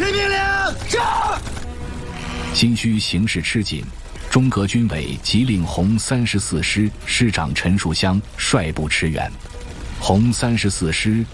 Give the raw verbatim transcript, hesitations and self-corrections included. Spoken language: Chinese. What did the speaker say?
听命令，是。 心需形势吃紧，中革军委即令红三十四师师长陈树湘率部驰援。红三十四师